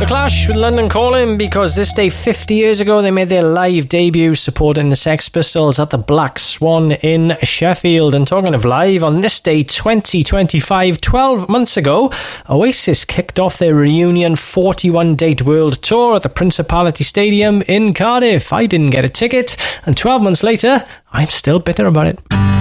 Clash with London Calling, because this day 50 years ago they made their live debut supporting the Sex Pistols at the Black Swan in Sheffield. And talking of live, on this day 2025, 12 months ago, Oasis kicked off their reunion 41-date world tour at the Principality Stadium in Cardiff. I didn't get a ticket, and 12 months later, I'm still bitter about it.